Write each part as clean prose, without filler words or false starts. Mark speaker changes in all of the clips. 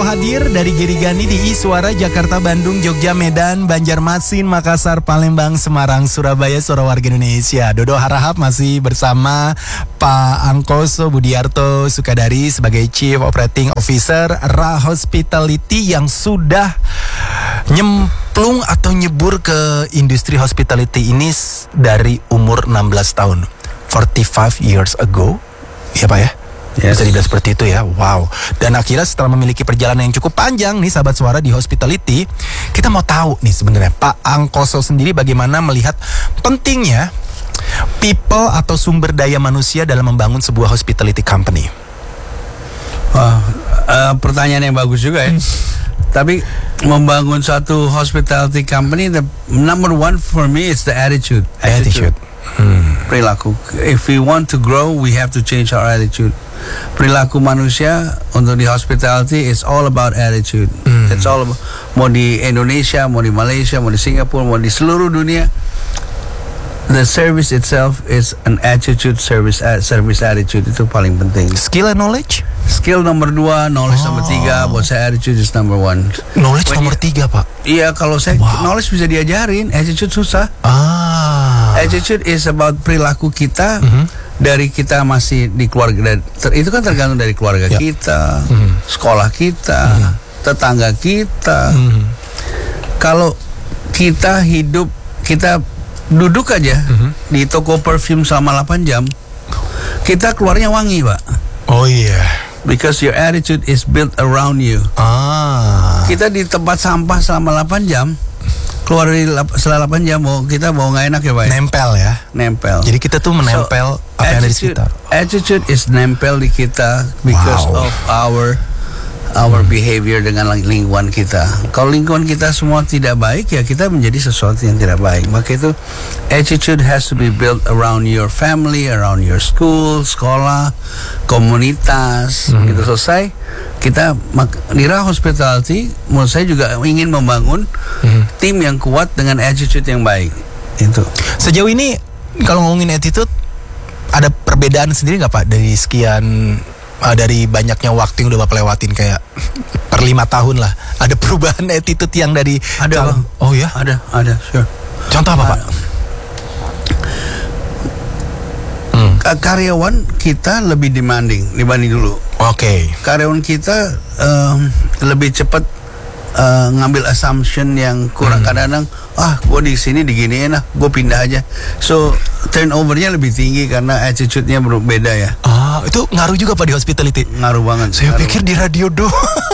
Speaker 1: hadir dari Gerigani di Suara Jakarta, Bandung, Jogja, Medan, Banjarmasin, Makassar, Palembang, Semarang, Surabaya, suara warga Indonesia. Dodo harahap masih bersama Pak Angkoso Budiarto Sukadari sebagai Chief Operating Officer Ra Hospitality yang sudah nyemplung atau nyebur ke industri hospitality ini dari umur 16 tahun. 45 years ago. Ya Pak ya? Yes. Bisa dibilang seperti itu ya. Wow. Dan akhirnya setelah memiliki perjalanan yang cukup panjang nih sahabat suara di hospitality, kita mau tahu nih sebenarnya Pak Angkoso sendiri bagaimana melihat pentingnya people atau sumber daya manusia dalam membangun sebuah hospitality company.
Speaker 2: Pertanyaan yang bagus juga ya. Tapi membangun suatu hospitality company, the number one for me is the attitude. Perilaku. If we want to grow, we have to change our attitude. Perilaku manusia untuk di hospitality is all about attitude. It's all about, mau di Indonesia, mau di Malaysia, mau di Singapura, mau di seluruh dunia, the service itself is an attitude, service attitude itu paling penting.
Speaker 1: Skill and knowledge?
Speaker 2: Skill nomor 2, knowledge nomor 3, buat saya attitude is number 1.
Speaker 1: Knowledge nomor 3 Pak?
Speaker 2: Iya, kalau saya knowledge bisa diajarin, attitude susah. Attitude is about perilaku kita dari kita masih di keluarga. Itu kan tergantung dari keluarga kita, sekolah kita, tetangga kita. Kalau kita hidup, kita duduk aja di toko perfume selama 8 jam, kita keluarnya wangi Pak.
Speaker 1: Oh iya.
Speaker 2: Because your attitude is built around you. Kita di tempat sampah selama 8 jam, keluar setelah 8 jam kita bau nggak enak ya Pak.
Speaker 1: Nempel ya.
Speaker 2: Nempel.
Speaker 1: Jadi kita tuh menempel apa yang ada di sekitar.
Speaker 2: Attitude is nempel di kita because of our behavior dengan lingkungan kita. Kalau lingkungan kita semua tidak baik, ya kita menjadi sesuatu yang tidak baik. Maka itu attitude has to be built around your family, around your school, sekolah, komunitas. Gitu selesai, kita di Ra Hospitality, menurut saya juga ingin membangun tim yang kuat dengan attitude yang baik. Itu. Sejauh ini kalau ngomongin attitude, ada perbedaan sendiri nggak Pak dari sekian? Dari banyaknya waktu yang udah Bapak lewatin kayak per 5 tahun lah, ada perubahan attitude yang dari ada Bang.
Speaker 1: Oh ya?
Speaker 2: Ada, sure.
Speaker 1: Contoh apa Pak?
Speaker 2: Karyawan kita lebih demanding dibanding dulu.
Speaker 1: Oke.
Speaker 2: Karyawan kita lebih cepat ngambil assumption yang kurang. Kadang-kadang gue di sini diginiin gue pindah aja. So turnovernya lebih tinggi karena attitude-nya berbeda ya.
Speaker 1: Itu ngaruh juga Pak di hospitality?
Speaker 2: Ngaruh banget.
Speaker 1: Saya pikir di radio doang.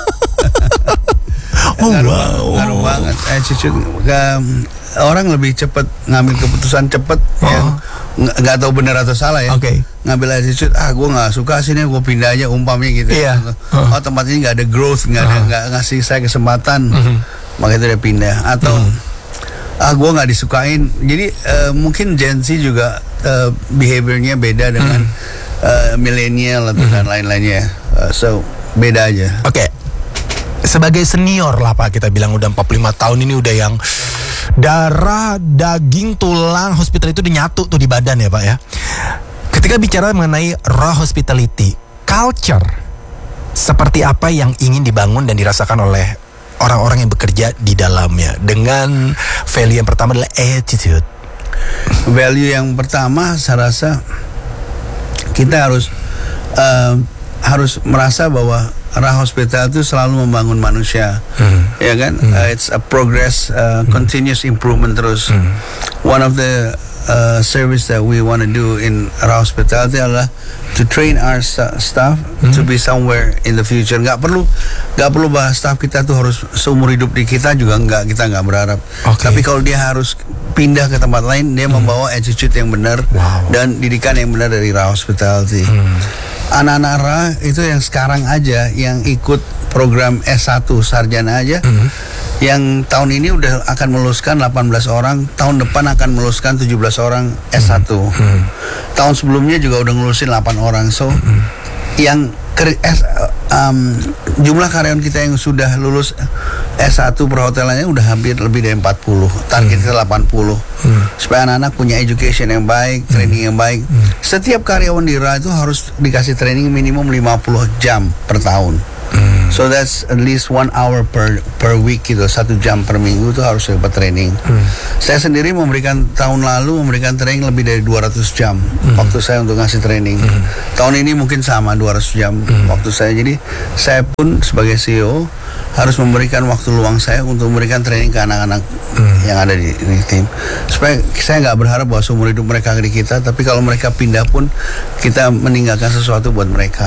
Speaker 2: Ngaruh banget attitude. Orang lebih cepat ngambil keputusan cepat yang nggak tahu benar atau salah ya. Ngambil attitude, gue nggak suka sini, gue pindah aja umpamanya gitu. Tempat ini nggak ada growth, nggak ngasih saya kesempatan, maka itu dia pindah. Atau gue nggak disukain. Jadi mungkin Gen Z juga behaviornya beda dengan milenial atau dan lain-lainnya. So beda aja.
Speaker 1: Sebagai senior lah Pak, kita bilang udah 45 tahun ini, udah yang darah, daging, tulang hospitality itu dinyatu tuh di badan ya Pak ya. Ketika bicara mengenai Ra Hospitality, culture seperti apa yang ingin dibangun dan dirasakan oleh orang-orang yang bekerja di dalamnya? Dengan value yang pertama adalah attitude.
Speaker 2: Value yang pertama saya rasa kita harus merasa bahwa Ra Hospital itu selalu membangun manusia, ya kan? It's a progress, continuous improvement terus. One of the service that we want to do in Ra Hospitality adalah to train our staff to be somewhere in the future. Nggak perlu bahas staff kita tuh harus seumur hidup di kita juga kita nggak berharap. Tapi kalau dia harus pindah ke tempat lain, dia membawa attitude yang benar dan didikan yang benar dari Ra Hospitality. Anak-anak Ra itu yang sekarang aja yang ikut program S1 sarjana aja, yang tahun ini udah akan meluluskan 18 orang, tahun depan akan meluluskan 17 orang S1. Tahun sebelumnya juga udah ngelulusin 8 orang. So yang jumlah karyawan kita yang sudah lulus S1 perhotelannya udah hampir lebih dari 40. Target kita 80. Supaya anak-anak punya education yang baik, training yang baik. Setiap karyawan di Ra itu harus dikasih training minimum 50 jam per tahun. So that's at least 1 hour per week gitu, 1 jam per minggu tuh harus dapat training. Saya sendiri tahun lalu memberikan training lebih dari 200 jam waktu saya untuk ngasih training. Tahun ini mungkin sama 200 jam waktu saya. Jadi saya pun sebagai CEO harus memberikan waktu luang saya untuk memberikan training ke anak-anak yang ada di tim. Supaya saya nggak berharap bahwa seumur hidup mereka di kita, tapi kalau mereka pindah pun kita meninggalkan sesuatu buat mereka.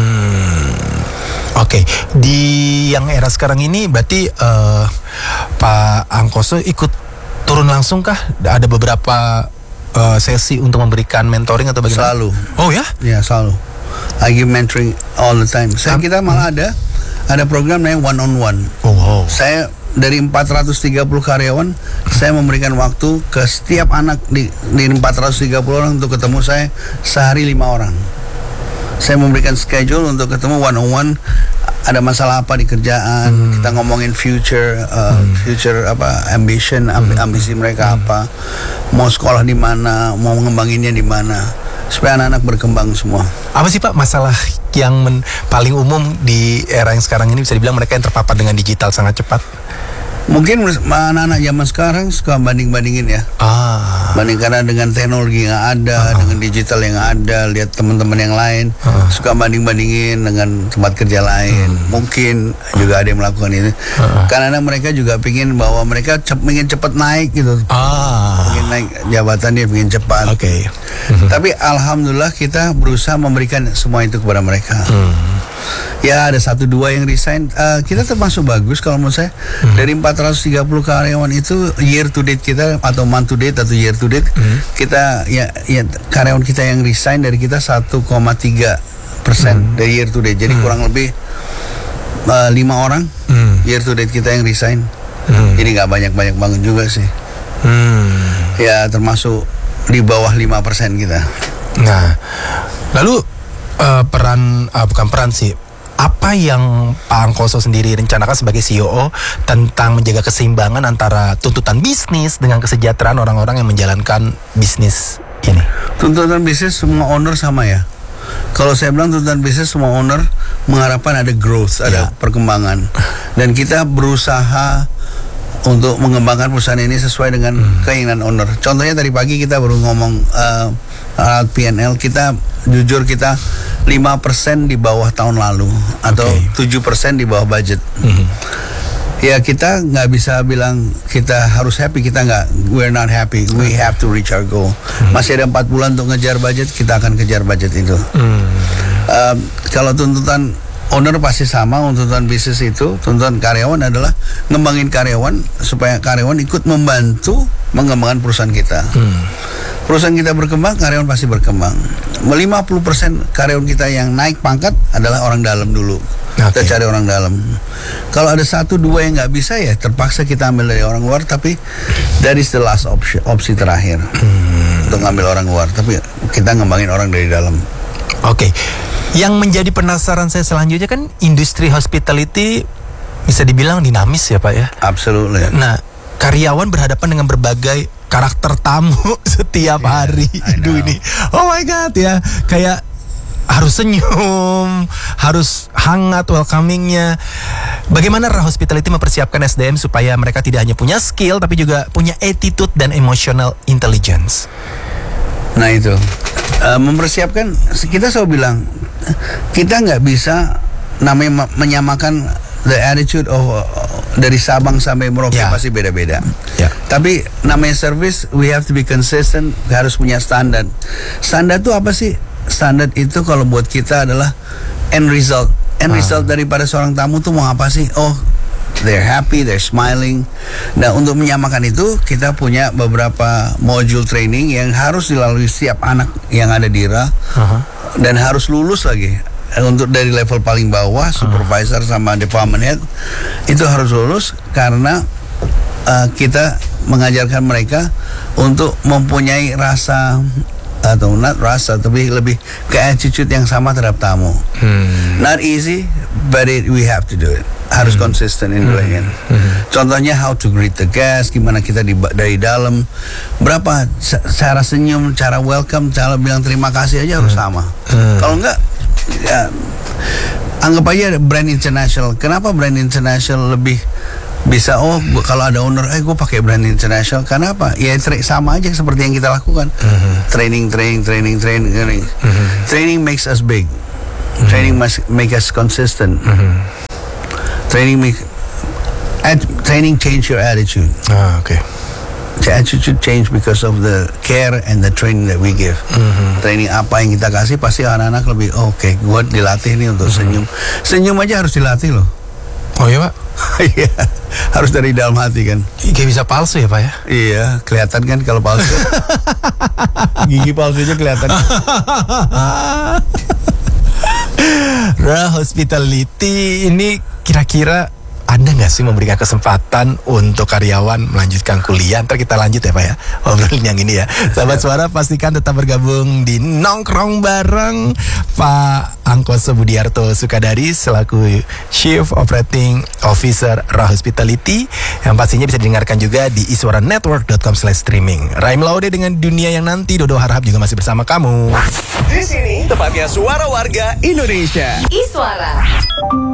Speaker 1: Oke, di yang era sekarang ini berarti Pak Angkoso ikut turun langsung kah? Ada beberapa sesi untuk memberikan mentoring atau bagaimana?
Speaker 2: Selalu.
Speaker 1: Oh ya?
Speaker 2: Ya, selalu. I give mentoring all the time. Kita malah ada program namanya one on one.
Speaker 1: Oh wow.
Speaker 2: Saya dari 430 karyawan, saya memberikan waktu ke setiap anak di 430 orang untuk ketemu saya sehari 5 orang. Saya memberikan schedule untuk ketemu one on one. Ada masalah apa di kerjaan, kita ngomongin future ambition, ambisi mereka apa, mau sekolah di mana, mau ngembanginnya di mana, supaya anak-anak berkembang semua.
Speaker 1: Apa sih Pak masalah yang paling umum di era yang sekarang ini, bisa dibilang mereka yang terpapar dengan digital sangat cepat?
Speaker 2: Mungkin anak-anak zaman sekarang suka banding-bandingin ya. Bandingkan dengan teknologi yang ada, dengan digital yang ada, lihat teman-teman yang lain, suka banding-bandingin dengan tempat kerja lain. Mungkin juga ada yang melakukan itu. Karena mereka juga pingin bahwa mereka ingin cepat naik gitu. Ingin naik jabatan, dia ingin cepat.
Speaker 1: Oke.
Speaker 2: Tapi alhamdulillah kita berusaha memberikan semua itu kepada mereka. Ya ada 1-2 yang resign. Kita termasuk bagus kalau menurut saya. Dari 430 karyawan itu year to date kita, atau month to date atau year to date, kita ya karyawan kita yang resign dari kita 1,3% dari year to date. Jadi kurang lebih 5 orang year to date kita yang resign. Jadi nggak banyak-banyak banget juga sih. Ya termasuk di bawah 5% kita.
Speaker 1: Nah, lalu bukan peran sih, apa yang Pak Angkoso sendiri rencanakan sebagai CEO tentang menjaga keseimbangan antara tuntutan bisnis dengan kesejahteraan orang-orang yang menjalankan bisnis ini?
Speaker 2: Tuntutan bisnis semua owner sama ya. Kalau saya bilang tuntutan bisnis semua owner mengharapkan ada growth, ada perkembangan, dan kita berusaha untuk mengembangkan perusahaan ini sesuai dengan keinginan owner. Contohnya tadi pagi kita baru ngomong alat P&L, kita jujur kita 5% di bawah tahun lalu, atau 7% di bawah budget. Ya kita nggak bisa bilang kita harus happy, kita nggak, we're not happy, we have to reach our goal. Masih ada 4 bulan untuk ngejar budget, kita akan kejar budget itu. Kalau tuntutan owner pasti sama, tuntutan bisnis itu, tuntutan karyawan adalah ngembangin karyawan supaya karyawan ikut membantu mengembangkan perusahaan kita. Perusahaan kita berkembang, karyawan pasti berkembang. 50% karyawan kita yang naik pangkat adalah orang dalam dulu. Kita cari orang dalam. Kalau ada 1-2 yang nggak bisa, ya terpaksa kita ambil dari orang luar. Tapi that is the last opsi terakhir untuk ngambil orang luar. Tapi kita ngembangin orang dari dalam.
Speaker 1: Oke. Yang menjadi penasaran saya selanjutnya kan industri hospitality bisa dibilang dinamis ya Pak ya.
Speaker 2: Absolutely.
Speaker 1: Nah, karyawan berhadapan dengan berbagai karakter tamu setiap hari. Aduh ini, oh my god ya, kayak harus senyum, harus hangat welcomingnya. Bagaimana Ra Hospitality mempersiapkan SDM supaya mereka tidak hanya punya skill tapi juga punya attitude dan emotional intelligence?
Speaker 2: Nah itu mempersiapkan, kita selalu bilang kita nggak bisa namanya menyamakan the attitude of dari Sabang sampai Merauke, pasti beda-beda. Tapi namanya service, we have to be consistent, harus punya standar. Standar itu apa sih? Standar itu kalau buat kita adalah end result. End result daripada seorang tamu tuh mau apa sih? Oh, they're happy, they're smiling. Nah, untuk menyamakan itu kita punya beberapa module training yang harus dilalui setiap anak yang ada di RA, dan harus lulus lagi. Untuk dari level paling bawah, supervisor sama department head, itu harus lulus karena kita mengajarkan mereka untuk mempunyai rasa, atau not rasa, tapi lebih ke attitude yang sama terhadap tamu. Not easy, but we have to do it. Harus konsisten in doing it. Contohnya how to greet the guest, gimana kita dari dalam, berapa cara senyum, cara welcome, cara bilang terima kasih aja harus sama. Kalau enggak, ya, anggap aja brand international. Kenapa brand international lebih bisa? Kalau ada owner, gue pakai brand international. Kenapa? Ya sama aja seperti yang kita lakukan. Training. Training makes us big. Training must make us consistent. Training change your attitude.
Speaker 1: Okay.
Speaker 2: The attitude change because of the care and the training that we give. Training apa yang kita kasih, pasti anak-anak lebih oke, gue dilatih nih untuk senyum. Senyum aja harus dilatih loh.
Speaker 1: Oh iya Pak?
Speaker 2: Iya, harus dari dalam hati kan.
Speaker 1: Kayak bisa palsu ya Pak ya?
Speaker 2: Iya, kelihatan kan kalau palsu. Gigi palsunya kelihatan.
Speaker 1: Ra Hospitality ini kira-kira Anda nggak sih memberikan kesempatan untuk karyawan melanjutkan kuliah? Ntar kita lanjut ya Pak ya, obrolin yang ini ya. Sahabat Suara, pastikan tetap bergabung di Nongkrong bareng Pak Angkoso Budiarto Sukadari selaku Chief Operating Officer Ra Hospitality, yang pastinya bisa didengarkan juga di iswaranetwork.com/streaming. Raim Laude dengan dunia yang nanti. Dodo Harahap juga masih bersama kamu.
Speaker 3: Di sini tepatnya suara warga Indonesia.
Speaker 4: Iswara.